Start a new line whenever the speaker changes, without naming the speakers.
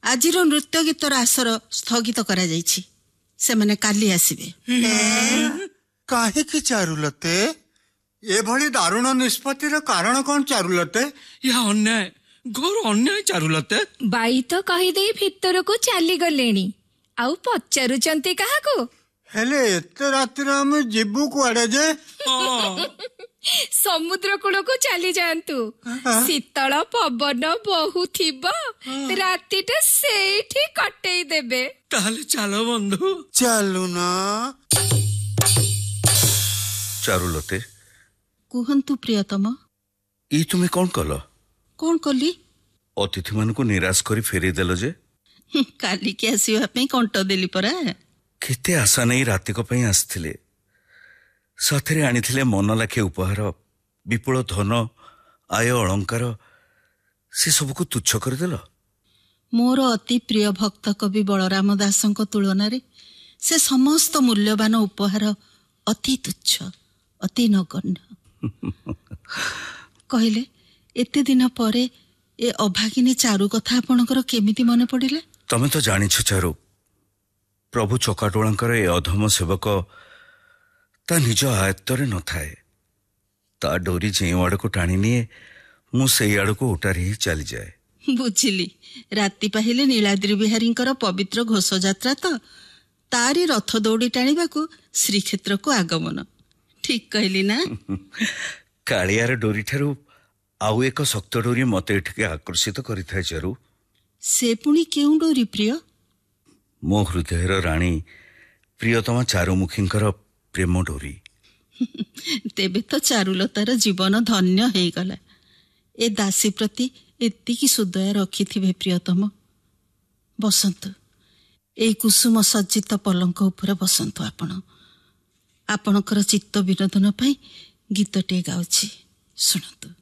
ଆଜିର ନୃତ୍ୟ ଗୀତର ଆସର ସ୍ଥଗିତ କରାଯାଇଛି। ସେମାନେ କାଲି ଆସିବେ।
କାହିଁକି ଚାରୁଲତେ? ଏଭଳି ଦାରୁଣ ନିଷ୍ପତ୍ତିର କାରଣ କଣ ଚାରୁଲତେ?
ଏହା ଅନ୍ୟାୟ, ଘୋର ଅନ୍ୟାୟ ଚାରୁଲତେ।
ବାଇ ତ କହିଦେଇ ଭିତରକୁ ଚାଲିଗଲେଣି, ଆଉ ପଚାରୁଛନ୍ତି କାହାକୁ?
ହେଲେ ଏତେ ରାତିରେ ଆମେ ଯିବୁ କୁଆଡେ ଯେ?
ସମୁଦ୍ର କୂଳକୁ ଚାଲି ଯାଆନ୍ତୁ। ଶୀତଳ ପବନ ବହୁଥିବ, ରାତିଟା ସେଇଠି କଟେଇ ଦେବେ।
ତାହେଲେ ଚାଲ ବନ୍ଧୁ।
ଚାଲୁନା।
ଚାରୁଲତେ,
କୁହନ୍ତୁ ପ୍ରିୟତମ।
ଇ ତୁମେ କଣ କଲ?
କଣ କଲି?
ଅତିଥିମାନଙ୍କୁ ନିରାଶ କରି ଫେରେଇଦେଲ ଯେ?
କାଲିକି ଆସିବା ପାଇଁ କଣ୍ଟ ଦେଲି ପରା।
କେତେ ଆଶା ନେଇ ରାତିକ ପାଇଁ ଆସିଥିଲେ। ସାଥିରେ ଆଣିଥିଲେ ମନ ଲାଖେ ଉପହାର, ବିପୁଳ ଧନ, ଆୟ, ଅଳଙ୍କାର। ସେ ସବୁକୁ ତୁଚ୍ଛ କରିଦେଲ।
ମୋର ଅତି ପ୍ରିୟ ଭକ୍ତ କବି ବଳରାମ ଦାସଙ୍କ ତୁଳନାରେ ସେ ସମସ୍ତ ମୂଲ୍ୟବାନ ଉପହାର ଅତି ତୁଚ୍ଛ, ଅତି ନଗଣ୍ୟ। କହିଲେ, ଏତେ ଦିନ ପରେ ଏ ଅଭାଗିନୀ ଚାରୁ କଥା ଆପଣଙ୍କର କେମିତି ମନେ ପଡ଼ିଲା?
ତମେ ତ ଜାଣିଛ ଚାରୁ, ପ୍ରଭୁ ଚକାଟୋଳାଙ୍କର ଏ ଅଧମ ସେବକ ତା ନିଜ ଆୟତ୍ତରେ ନଥାଏ। ତା ଡୋରି ଯେଉଁ ଆଡ଼କୁ ଟାଣି ନିଏ, ମୁଁ ସେଇ ଆଡ଼କୁ ଓଟାରି ହିଁ ଚାଲିଯାଏ।
ବୁଝିଲି। ରାତି ପାହିଲେ ନୀଳାଦ୍ରି ବିହାରୀଙ୍କର ପବିତ୍ର ଘୋଷଯାତ୍ରା ତ, ତାରି ରଥ ଦୌଡ଼ି ଟାଣିବାକୁ ଶ୍ରୀକ୍ଷେତ୍ରକୁ ଆଗମନ। ଠିକ କହିଲି ନା?
କାଳିଆର ଡୋରିଠାରୁ ଆଉ ଏକ ଶକ୍ତ ଡୋରି ମତେ ଏଠିକି ଆକର୍ଷିତ କରିଥାଏ ଚାରୁ।
ସେ ପୁଣି କେଉଁ ଡୋରି ପ୍ରିୟ?
ମୋ ହୃଦୟର ରାଣୀ ପ୍ରିୟତମା ଚାରୁମୁଖୀଙ୍କର ପ୍ରେମ ଡୋରି।
ତେବେ ତ ଚାରୁଲତାର ଜୀବନ ଧନ୍ୟ ହେଇଗଲା। ଏ ଦାସୀ ପ୍ରତି ଏତିକି ସୁଦୟ ରଖିଥିବେ ପ୍ରିୟତମ। ବସନ୍ତୁ, ଏଇ କୁସୁମ ସଜ୍ଜିତ ପଲଙ୍କ ଉପରେ ବସନ୍ତୁ। ଆପଣଙ୍କର ଚିତ୍ତ ବିନୋଦନ ପାଇଁ ଗୀତଟିଏ ଗାଉଛି, ଶୁଣନ୍ତୁ।